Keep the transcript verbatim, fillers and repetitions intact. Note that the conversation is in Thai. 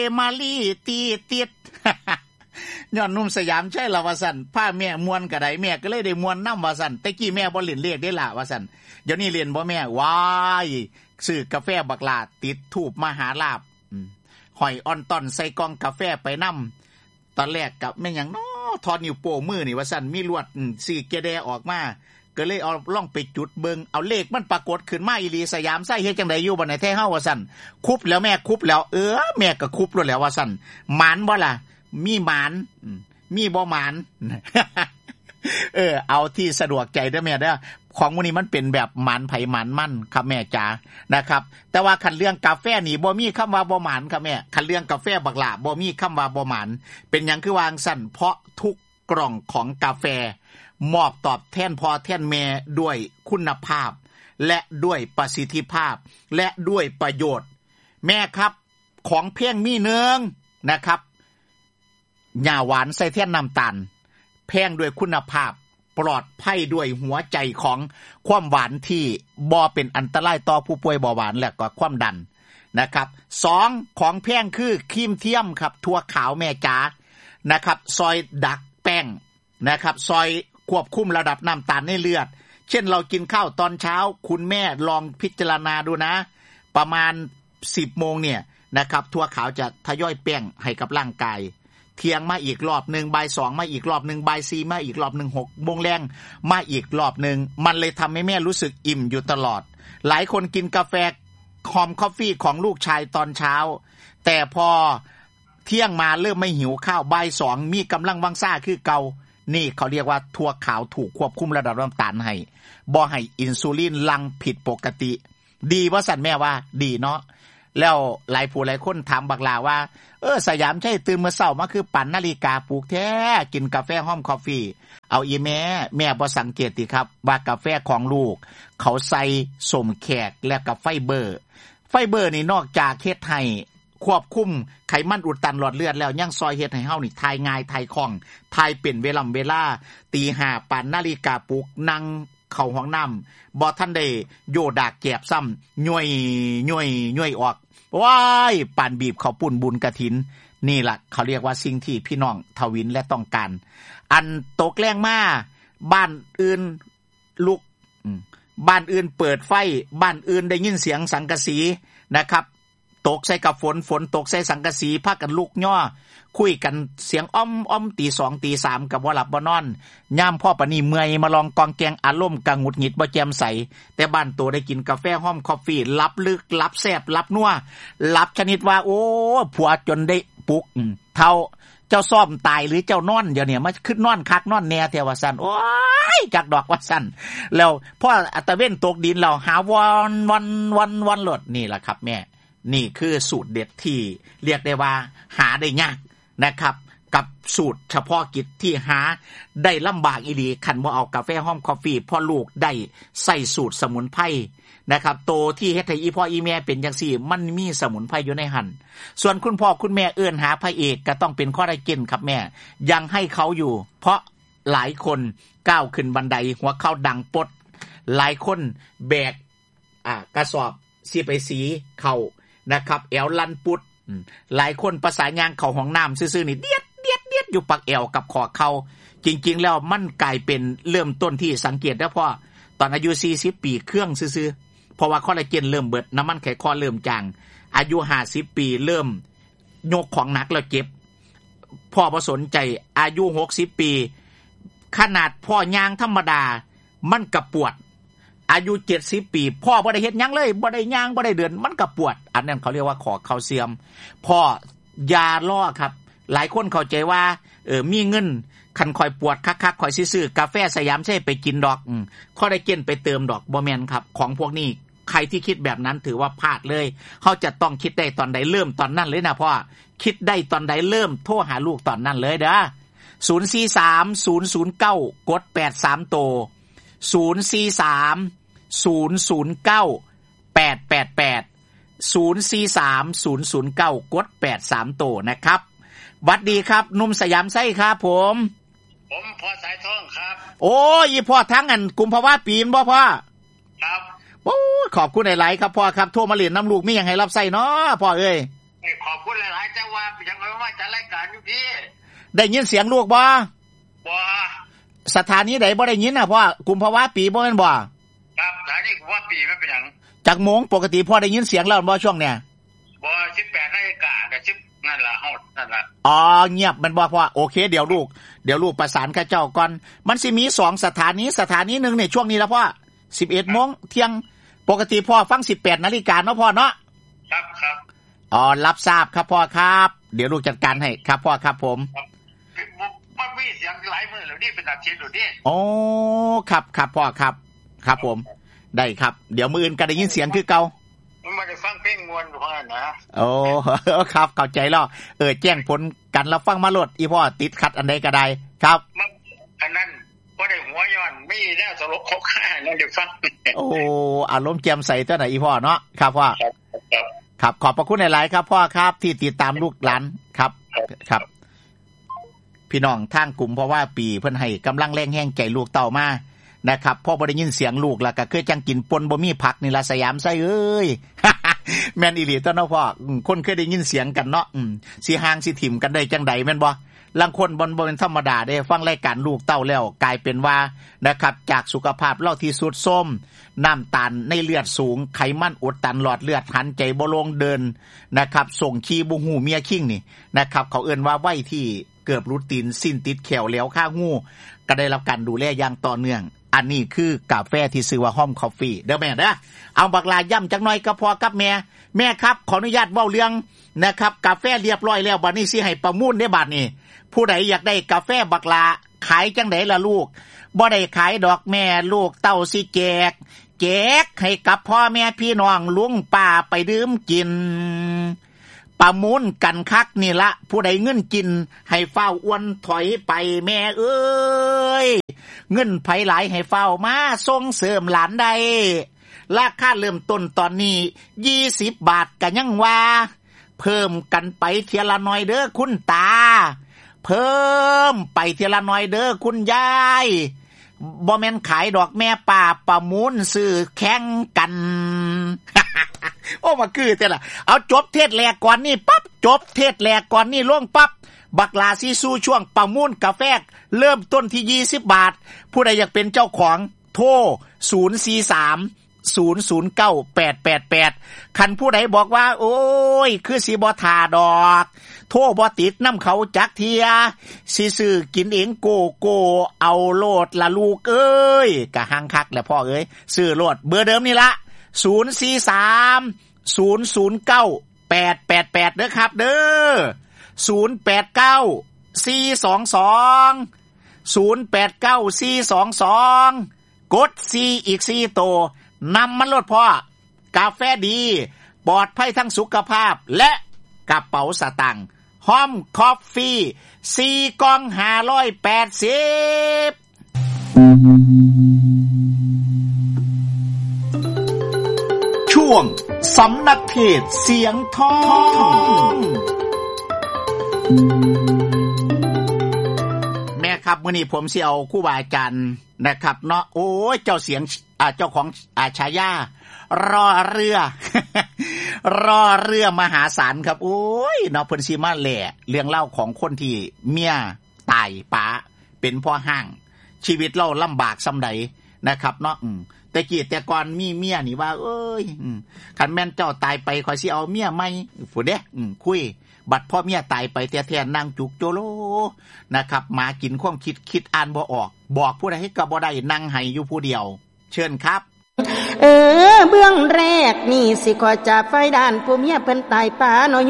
มาลี่ตีติด ย้อนนุ่มสยามใช่ล่ะว่าซั่นพาแม่ม่วนก็ได้แม่ก็เลยได้ม่วนนำว่าซั่นแต่กี้แม่บ่เล่นเลขได้ล่ะว่าซั่นเดี๋ยวนี้เรียนบ่แม่ว้ายซื้อกาแฟบักหลาติดธูปมหาลาภห้อยอ่อนต้อนใส่กล่องกาแฟไปนำตอนแรกก็แม่นหยังน้อถอดนิ้วโป้มือนี่ว่าซั่นมีลวดสีแกแดออกมาก็เลยเอาล่องไปจุดเบิงเอาเลขมันปรากฏขึ้นมาอีหลีสยามไส้เฮ็ดจังได๋อยู่บ่ไหนแท้เฮาว่าซั่นคุบแล้วแม่คุบแล้วเออแม่ก็คุบแล้วแหละว่าซั่นหมานบ่ล่ะมีหมานมีบ่หมาน เออเอาที่สะดวกใจเด้อแม่เด้อของมื้อนี้มันเป็นแบบหมานไผหมานมันครับแม่จ๋านะครับแต่ว่าคันเรื่องกาแฟนี่บ่มีคำว่าบ่หมานครับแม่คันเรื่องกาแฟบักหลาบ่มีคำว่าบ่หมานเป็นหยังคือวางซั่นเพราะทุกกล่องของกาแฟมอบตอบแทนพ่อแทนแม่ด้วยคุณภาพและด้วยประสิทธิภาพและด้วยประโยชน์แม่ครับของเพียงมีนึงนะครับหญ้าหวานใส่แทนน้ำตาลแพงด้วยคุณภาพปลอดภัยด้วยหัวใจของความหวานที่บ่เป็นอันตรายต่อผู้ป่วยเบาหวานและก็ความดันนะครับสองของแพงคือครีมเทียมครับถั่วขาวแม่จ๋านะครับซอยดักแป้งนะครับซอยควบคุมระดับน้ำตาลในเลือดเช่นเรากินข้าวตอนเช้าคุณแม่ลองพิจารณาดูนะประมาณ สิบโมงเนี่ยนะครับถั่วขาวจะทยอยแป้งให้กับร่างกายเที่ยงมาอีกรอบนึงบ่ายสองมาอีกรอบนึงบ่ายสี่มาอีกรอบนึงหกโมงแลงมาอีกรอบนึงมันเลยทำให้แม่รู้สึกอิ่มอยู่ตลอดหลายคนกินกาแฟคอมคอฟฟี่ของลูกชายตอนเช้าแต่พอเที่ยงมาเริ่มไม่หิวข้าวบ่ายสองมีกำลังวังซ่าคือเก่านี่เขาเรียกว่าถั่วขาวถูกควบคุมระดับน้ำตาลให้บ่ให้อินซูลินหลั่งผิดปกติดีว่าสั่นแม่ว่าดีเนาะแล้วหลายผู้หลายคนถามบักลาว่าเออสยามใช่ตื่นมื้อเช้ามาคือปั่นนาฬิกาปลุกแท้กินกาแฟหอมคอฟฟี่เอาอีแม่แม่บ่สังเกตติครับว่ากาแฟของลูกเขาใส่สมแขกและกับไฟเบอร์ไฟเบอร์นี่นอกจากเฮ็ดให้ควบคุมไขมันอุดตันหลอดเลือดแล้วยังซอยเฮ็ดให้เฮานี่ทายง่ายทายคล่องทายเป็นเวลาเวลาตีห้าปั่นนาฬิกาปลุกนั่งเข้าห้องน้ำบ่ทันได้โยดากแก็บซ้ำย่อยย่อยย่อยออกว้ายปั่นบีบข้าวปุ้นบุญกฐินนี่ล่ะเขาเรียกว่าสิ่งที่พี่น้องทวินและต้องการอันตกแรงมาบ้านอื่นลุกบ้านอื่นเปิดไฟบ้านอื่นได้ยินเสียงสังกะสีนะครับตกใส่กับฝนฝนตกใส่สังกะสีพากันลุกย่อคุยกันเสียงอ้อมอ้อมตีสองตีสามกับบ่หลับบ่นอนยามพ่อปะนี่เมื่อยมาลองกองแกงอารมณ์กังหงุดหงิดบ่แจ่มใสแต่บ้านโตได้กินกาแฟหอมคอฟฟี่ลับลึกลับแซ่บลับนัวลับชนิดว่าโอ้ผัวจนได้ปลุกเท่าเจ้าซ่อมตายหรือเจ้านอนเดี๋ยวนี้มาขึ้นนอนคักนอนแน่แท้ว่าซั่นโอ้ยจักดอกว่าซั่นแล้วพอตะเว้นตกดินแล้วหาวอนวันวันวันหลดนี่ล่ะครับแม่นี่คือสูตรเด็ดที่เรียกได้ว่าหาได้ยากนะครับกับสูตรเฉพาะกิจที่หาได้ลำบากอีหลีคันบ่เอากาแฟหอมคอฟฟี่พ่อลูกได้ใส่สูตรสมุนไพรนะครับโตที่เฮ็ดให้อีพ่ออีแม่เป็นจังซี่มันมีสมุนไพรอยู่ในหั่นส่วนคุณพ่อคุณแม่เอื้อนหาพระเอกก็ต้องเป็นคอลลาเจนครับแม่ยังให้เขาอยู่เพราะหลายคนก้าวขึ้นบันไดหัวเข่าดังปดหลายคนแบกอ่ากระสอบสิไปสีเข่านะครับแอวลันปุดหลายคนประสานยางเข้าห้องน้ำซื่อๆนี่เดียดเดียดเดียดอยู่ปักแอวกับขอเข่าจริงๆแล้วมันกลายเป็นเริ่มต้นที่สังเกตได้พ่อตอนอายุสี่สิบปีเครื่องซื่อๆเพราะว่าคอลลาเจนเริ่มเบิดน้ำมันไขข้อเริ่มจางอายุห้าสิบปีเริ่มยกของหนักแล้วเจ็บพ่อบ่สนใจอายุหกสิบปีขนาดพ่อย่างธรรมดามันก็ปวดอายุเจ็ดสิบปีพ่อบ่ได้เฮ็ดหยังเลยบ่ได้ย่างบ่ได้เดินมันก็ปวดอันนั้นเขาเรียกว่าขอแคลเซียมพ่อยาล่อครับหลายคนเข้าใจว่าเออมีเงินคันคอยปวดคักๆคอยซื้อกาแฟสยามใช่ไปกินดอกอือคอลลาเจนไปเติมดอกบ่แม่นครับของพวกนี้ใครที่คิดแบบนั้นถือว่าพลาดเลยเฮาจะต้องคิดได้ตอนใดเริ่มตอนนั้นเลยนะพ่อคิดได้ตอนใดเริ่มโทรหาลูกตอนนั้นเลยเด้อศูนย์ สี่ สาม ศูนย์ ศูนย์ เก้ากดแปดสามโตศูนย์ สี่ สามศูนย์ ศูนย์ เก้า แปด แปด แปด ศูนย์ สี่ สาม ศูนย์ ศูนย์ เก้ากดแปดสามโตนะครับหวัดดีครับหนุ่มสยามไส้ครับผมผมพ่อสายทองครับโอ้ยพ่อทั้งอันกุมภาวะปีนบ่พ่อครับโอ้ขอบคุณหลายๆครับพ่อครับโทรมาเรียนน้ำลูกมีหยังให้รับใช้เนาะพ่อเอ้ยขอบคุณหลายๆแต่ว่ายังไม่ว่าจะรายการอยู่พี่ได้ยินเสียงลูกบ่บ่สถานีใดบ่ได้ยินน่ะพ่อกุมภาวะปีบ่แม่นบ่ครับสถานีกุมภาวะปีมันเป็นหยังจักโมงปกติพ่อได้ยินเสียงแล้วบ่ช่วงเนี้ยบ่สิบแปดนาฬิกากับสิบนั่นล่ะฮอดนั่นล่ะอ๋อเงียบมันบ่พ่อโอเคเดี๋ยวลูกเดี๋ยวลูกประสานกับเจ้าก่อนมันสิมีสองสถานีสถานีนึงนี่ช่วงนี้แล้วพ่อ สิบเอ็ดโมงเที่ยงปกติพ่อฟัง สิบแปดนาฬิกาเนาะพ่อเนาะครับครับอ๋อรับทราบครับพ่อครับเดี๋ยวลูกจัดการให้ครับพ่อครับผมมันมีเสียงหลายมื้อแล้วนี่เป็นอาทิตย์แล้วนี่โอ้ครับครับพ่อครับครับผมได้ครับเดี๋ยวมื้ออื่นก็ได้ยินเสียงคือเก่ามันบ่ได้ฟังเพลงม่วนอยู่ว่านะโอ้ครับเข้าใจแล้วเออแจ้งผลกันแล้วฟังมาโลดอีพ่อติดขัดอันใดก็ได้ครับอันนั้นบ่ได้หัวย้อนมีแล้วตลกคกค่านั่นได้ฟังโอ้อารมณ์แจ่มใสตัวไหนอีพ่อเนาะครับพ่อครับครับขอบพระคุณหลายๆครับพ่อครับที่ติดตามลูกหลานครับครับพี่น้องทางกลุ่มเพราะว่าปีเพิ่นให้กำลังแรงแห้งใจลูกเต่ามานะครับพ่อบ่ได้ยินเสียงลูกแล้วก็คือจังกินปนบ่มีผักนี่ล่ะสยามไสเอ้ย แม่นอีหลีตัวเนาะพ่อคนเคยได้ยินเสียงกันเนาะอืมสิห่างสิถิ่มกันได้จังได๋แม่นบ่ลางคนบ่บ่เป็นธรรมดาเด้ฟังรายการลูกเต้าแล้วกลายเป็นว่านะครับจากสุขภาพเราที่สุดโทรมน้ำตาลในเลือดสูงไขมันอุดตันหลอดเลือดหันใจบ่ลงเดินนะครับส่งขี้บ่ฮู้เมียคิงนี่นะครับเขาเอิ้นว่าไว้ที่เกือบรูตีนสิ้นติดแขวแล้วข้างูก็ได้รับการดูแลอย่างต่อเนื่องอันนี้คือกาแฟที่ชื่อว่าห้อมคอฟฟี่เด้อแม่เด้อเอาบักลาย่ำจักหน่อยก็พอกับแม่แม่ครับขออนุญาตเว้าเรื่องนะครับกาแฟเรียบร้อยแล้วบัดนี้สิให้ประมูลได้บัดนี้ผู้ใดอยากได้กาแฟบักลาขายจังได๋ล่ะลูกบ่ได้ขายดอกแม่ลูกเต้าสิแจกแจกให้กับพ่อแม่พี่น้องลุงป้าไปดื่มกินประมูลกันคักนี่ละผู้ใดเงินกินให้เฝ้าอ้วนถอยไปแม่เอ้ยเงินไผหลายให้เฝ้ามาส่งเสริมหลานใดราคาเริ่มต้นตอนนี้ยี่สิบบาทก็ยังว่าเพิ่มกันไปเทียละน้อยเด้อคุณตาเพิ่มไปเทียละน้อยเด้อคุณยายบ่แม่นขายดอกแม่ป่าประมูลซื้อแข่งกัน โอ้มาคือแต่ละเอาจบเทศแรกก่อนนี่ปั๊บจบเทศแรกก่อนนี่ลงปั๊บบักลาซีสู้ช่วงประมูลกาแฟเริ่มต้นที่ยี่สิบบาทผู้ใดอยากเป็นเจ้าของโทรศูนย์ สี่ สาม ศูนย์ ศูนย์ เก้า แปด แปด แปดคันผู้ใดบอกว่าโอ้ยคือสิบ่ท่าดอกโทรบ่ติดนำเขาจักเทียสิซื้อกินเองโกโก้เอาโลดละลูกเอ้ยกะหังคักแหละพ่อเอ้ยซื้อโลดเบอร์เดิมนี่ละศูนย์ สี่ สาม ศูนย์ ศูนย์ เก้า แปด แปด แปดเด้อครับเด้อศูนย์ แปด เก้า สี่ สอง สอง ศูนย์ แปด เก้า สี่ สอง สองกดสี่อีกสี่โตนำมันโลดพ่อกาแฟดีปลอดภัยทั้งสุขภาพและกระเป๋าสตางค์ห้อมคอฟฟี่สี่กล่องห้าร้อยแปดสิบช่วงสำนักเทศเสียงทองแม่ครับมื้อนี้ผมสิเอาครูบาอาจารย์นะครับเนาะโอ้ยเจ้าเสียงอ่าเจ้าของอ่าฉายารอเรือ รอเรือมหาศาลครับโอ้ยเนาะเพิ่นสิมาแหล่เรื่องเล่าของคนที่เมียตายป๋าเป็นพ่อห้างชีวิตเราลำบากส่ำใดนะครับเนาะอืมแต่กี้แต่ก่อนมีเมียนี่ว่าเอ้ยอืมคันแม่นเจ้าตายไปข่อยสิเอาเมียใหม่ผู้เด้อืมคุยบัดพ่อเมียตายไปแท้ๆนั่งจุกโจโลนะครับมากินความคิดคิดอ่านบ่ออกบอกผู้ใดก็บ่ได้นั่งให้อยู่ผู้เดียวเชิญครับเออเบื้องแรกนี่สิขอจับไฟด้านผู้เมียเพิ่นตายป่าน้อย